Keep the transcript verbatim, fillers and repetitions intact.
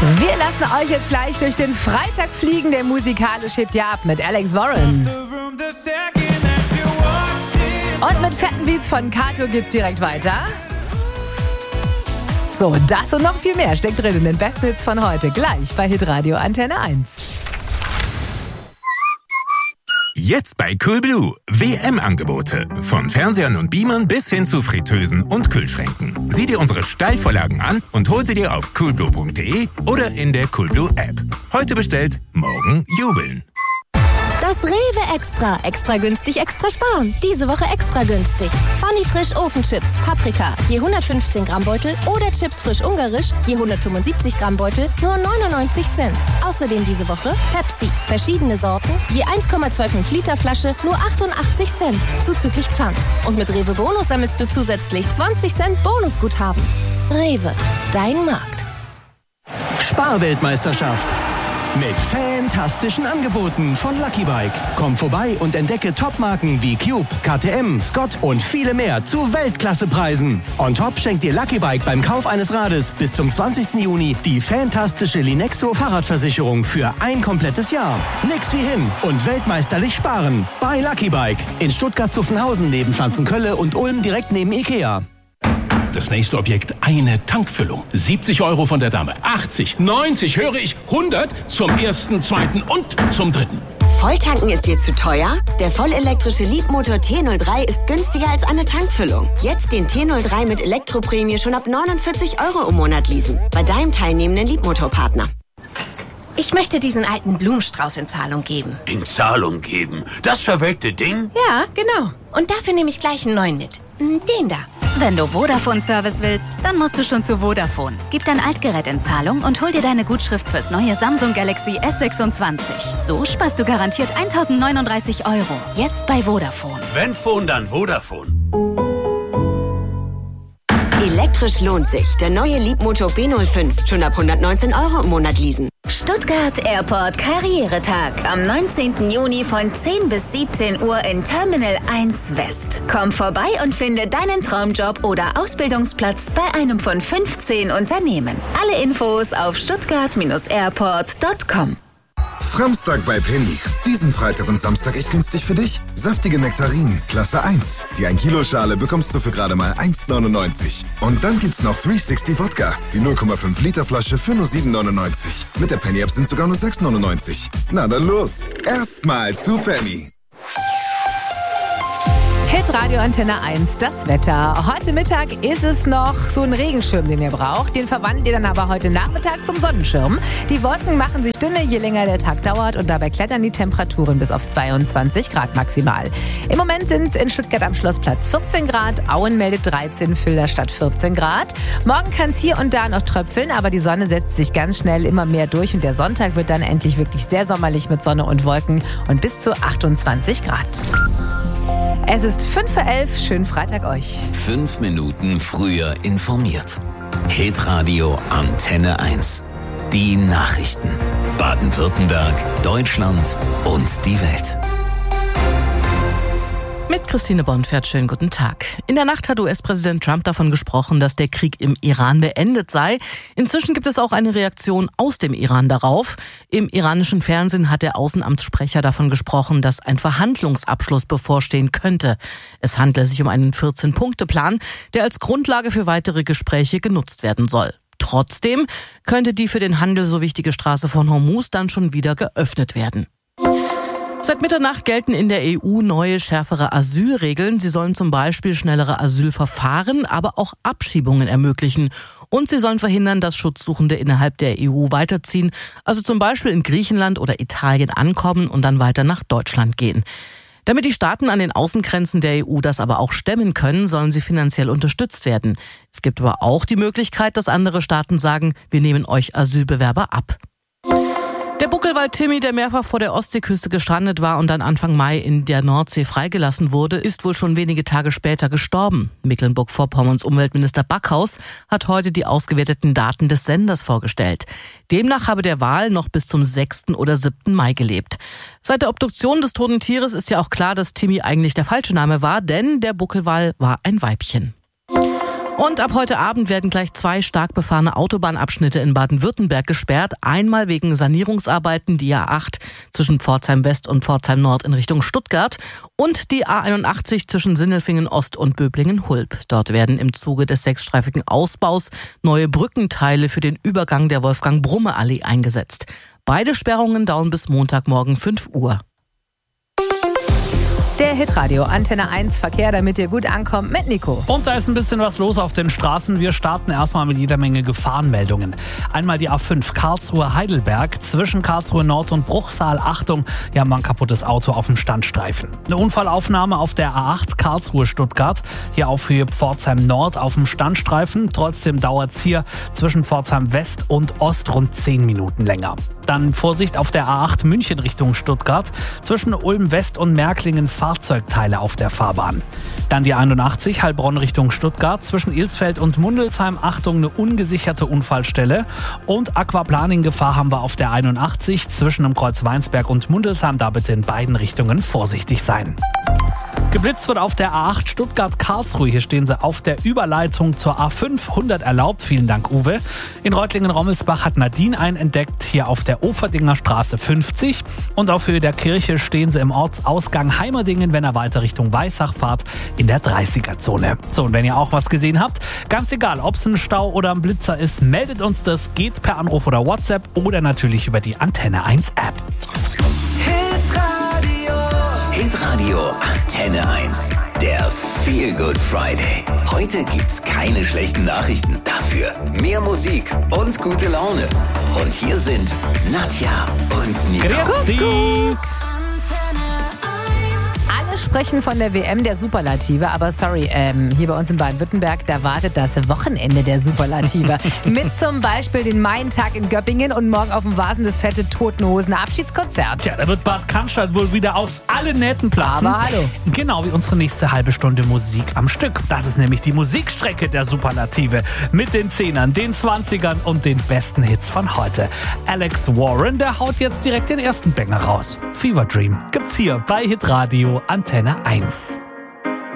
Wir lassen euch jetzt gleich durch den Freitag fliegen, der musikalisch hebt ja ab mit Alex Warren. Und mit fetten Beats von Kato geht's direkt weiter. So, das und noch viel mehr steckt drin in den besten Hits von heute. Gleich bei Hitradio Antenne eins. Jetzt bei Coolblue. W M-Angebote. Von Fernsehern und Beamern bis hin zu Fritteusen und Kühlschränken. Sieh dir unsere Steilvorlagen an und hol sie dir auf coolblue punkt de oder in der Coolblue-App. Heute bestellt, morgen jubeln. Das Rewe Extra. Extra günstig, extra sparen. Diese Woche extra günstig. Funny Frisch Ofenchips, Paprika, je hundertfünfzehn Gramm Beutel oder Chips frisch ungarisch, je hundertfünfundsiebzig Gramm Beutel, nur neunundneunzig Cent. Außerdem diese Woche Pepsi, verschiedene Sorten, je eins Komma fünfundzwanzig Liter Flasche, nur achtundachtzig Cent, zuzüglich Pfand. Und mit Rewe Bonus sammelst du zusätzlich zwanzig Cent Bonusguthaben. Rewe, dein Markt. Sparweltmeisterschaft. Mit fantastischen Angeboten von Lucky Bike. Komm vorbei und entdecke Topmarken wie Cube, K T M, Scott und viele mehr zu Weltklassepreisen. On top schenkt dir Lucky Bike beim Kauf eines Rades bis zum zwanzigsten Juni die fantastische Linexo Fahrradversicherung für ein komplettes Jahr. Nix wie hin und weltmeisterlich sparen. Bei Lucky Bike in Stuttgart-Zuffenhausen neben Pflanzenkölle und Ulm direkt neben Ikea. Das nächste Objekt, eine Tankfüllung. siebzig Euro von der Dame. achtzig, neunzig, höre ich, hundert zum ersten, zweiten und zum dritten. Volltanken ist dir zu teuer? Der vollelektrische Leapmotor T null drei ist günstiger als eine Tankfüllung. Jetzt den T null drei mit Elektroprämie schon ab neunundvierzig Euro im Monat leasen. Bei deinem teilnehmenden Leapmotor-Partner. Ich möchte diesen alten Blumenstrauß in Zahlung geben. In Zahlung geben? Das verwelkte Ding? Ja, genau. Und dafür nehme ich gleich einen neuen mit. Den da. Wenn du Vodafone-Service willst, dann musst du schon zu Vodafone. Gib dein Altgerät in Zahlung und hol dir deine Gutschrift fürs neue Samsung Galaxy S sechsundzwanzig. So sparst du garantiert eintausendneununddreißig Euro. Jetzt bei Vodafone. Wenn Phone, dann Vodafone. Elektrisch lohnt sich. Der neue Leapmotor B null fünf. Schon ab hundertneunzehn Euro im Monat leasen. Stuttgart Airport Karrieretag am neunzehnten Juni von zehn bis siebzehn Uhr in Terminal eins West. Komm vorbei und finde deinen Traumjob oder Ausbildungsplatz bei einem von fünfzehn Unternehmen. Alle Infos auf stuttgart airport punkt com. Framstag bei Penny. Diesen Freitag und Samstag echt günstig für dich. Saftige Nektarinen, Klasse eins. Die ein Kilo Schale bekommst du für gerade mal eins neunundneunzig. Und dann gibt's noch dreihundertsechzig Wodka. Die null Komma fünf Liter Flasche für nur sieben neunundneunzig. Mit der Penny-App sind sogar nur sechs neunundneunzig. Na dann los. Erstmal zu Penny. Hitradio Antenne eins, das Wetter. Heute Mittag ist es noch so ein Regenschirm, den ihr braucht. Den verwandelt ihr dann aber heute Nachmittag zum Sonnenschirm. Die Wolken machen sich dünner, je länger der Tag dauert. Und dabei klettern die Temperaturen bis auf zweiundzwanzig Grad maximal. Im Moment sind es in Stuttgart am Schlossplatz vierzehn Grad. Auen meldet dreizehn, Filderstadt vierzehn Grad. Morgen kann es hier und da noch tröpfeln, aber die Sonne setzt sich ganz schnell immer mehr durch. Und der Sonntag wird dann endlich wirklich sehr sommerlich mit Sonne und Wolken und bis zu achtundzwanzig Grad. Es ist fünf vor elf. Schönen Freitag euch. Fünf Minuten früher informiert. Hitradio Antenne eins. Die Nachrichten. Baden-Württemberg, Deutschland und die Welt. Mit Christine Bonfert, schönen guten Tag. In der Nacht hat U S-Präsident Trump davon gesprochen, dass der Krieg im Iran beendet sei. Inzwischen gibt es auch eine Reaktion aus dem Iran darauf. Im iranischen Fernsehen hat der Außenamtssprecher davon gesprochen, dass ein Verhandlungsabschluss bevorstehen könnte. Es handle sich um einen vierzehn-Punkte-Plan, der als Grundlage für weitere Gespräche genutzt werden soll. Trotzdem könnte die für den Handel so wichtige Straße von Hormuz dann schon wieder geöffnet werden. Seit Mitternacht gelten in der E U neue, schärfere Asylregeln. Sie sollen zum Beispiel schnellere Asylverfahren, aber auch Abschiebungen ermöglichen. Und sie sollen verhindern, dass Schutzsuchende innerhalb der E U weiterziehen, also zum Beispiel in Griechenland oder Italien ankommen und dann weiter nach Deutschland gehen. Damit die Staaten an den Außengrenzen der E U das aber auch stemmen können, sollen sie finanziell unterstützt werden. Es gibt aber auch die Möglichkeit, dass andere Staaten sagen, wir nehmen euch Asylbewerber ab. Der Buckelwal Timmy, der mehrfach vor der Ostseeküste gestrandet war und dann Anfang Mai in der Nordsee freigelassen wurde, ist wohl schon wenige Tage später gestorben. Mecklenburg-Vorpommerns Umweltminister Backhaus hat heute die ausgewerteten Daten des Senders vorgestellt. Demnach habe der Wal noch bis zum sechsten oder siebten Mai gelebt. Seit der Obduktion des toten Tieres ist ja auch klar, dass Timmy eigentlich der falsche Name war, denn der Buckelwal war ein Weibchen. Und ab heute Abend werden gleich zwei stark befahrene Autobahnabschnitte in Baden-Württemberg gesperrt. Einmal wegen Sanierungsarbeiten die A acht zwischen Pforzheim West und Pforzheim Nord in Richtung Stuttgart und die A einundachtzig zwischen Sindelfingen Ost und Böblingen-Hulb. Dort werden im Zuge des sechsstreifigen Ausbaus neue Brückenteile für den Übergang der Wolfgang-Brumme-Allee eingesetzt. Beide Sperrungen dauern bis Montagmorgen fünf Uhr. Der Hitradio Antenne eins Verkehr, damit ihr gut ankommt mit Nico. Und da ist ein bisschen was los auf den Straßen. Wir starten erstmal mit jeder Menge Gefahrenmeldungen. Einmal die A fünf Karlsruhe-Heidelberg zwischen Karlsruhe Nord und Bruchsal. Achtung, hier haben wir ein kaputtes Auto auf dem Standstreifen. Eine Unfallaufnahme auf der A acht Karlsruhe-Stuttgart. Hier auf Höhe Pforzheim Nord auf dem Standstreifen. Trotzdem dauert es hier zwischen Pforzheim West und Ost rund zehn Minuten länger. Dann Vorsicht auf der A acht München Richtung Stuttgart. Zwischen Ulm West und Märklingen Fahrzeugteile auf der Fahrbahn. Dann die einundachtzig Heilbronn Richtung Stuttgart. Zwischen Ilsfeld und Mundelsheim. Achtung, eine ungesicherte Unfallstelle. Und Aquaplaning-Gefahr haben wir auf der einundachtzig zwischen dem Kreuz Weinsberg und Mundelsheim. Da bitte in beiden Richtungen vorsichtig sein. Geblitzt wird auf der A acht Stuttgart-Karlsruhe. Hier stehen sie auf der Überleitung zur A fünf. hundert erlaubt. Vielen Dank, Uwe. In Reutlingen-Rommelsbach hat Nadine einen entdeckt. Hier auf der Oferdinger Straße fünfzig. Und auf Höhe der Kirche stehen sie im Ortsausgang Heimerdingen, wenn er weiter Richtung Weissach fahrt, in der dreißiger-Zone. So, und wenn ihr auch was gesehen habt, ganz egal, ob es ein Stau oder ein Blitzer ist, meldet uns das. Geht per Anruf oder WhatsApp oder natürlich über die Antenne eins App. Hitradio Antenne eins. Der Feel Good Friday. Heute gibt's keine schlechten Nachrichten. Dafür mehr Musik und gute Laune. Und hier sind Nadja und Nico. Grüezi. Alle sprechen von der W M der Superlative, aber sorry, ähm, hier bei uns in Baden-Württemberg, da wartet das Wochenende der Superlative. Mit zum Beispiel den Main-Tag in Göppingen und morgen auf dem Vasen das fette Toten Hosen Abschiedskonzert. Tja, da wird Bad Cannstatt wohl wieder aus allen Nähten platzen. Aber hallo. Genau wie unsere nächste halbe Stunde Musik am Stück. Das ist nämlich die Musikstrecke der Superlative. Mit den Zehnern, den Zwanzigern und den besten Hits von heute. Alex Warren, der haut jetzt direkt den ersten Banger raus. Fever Dream gibt's hier bei Hitradio Antenne eins.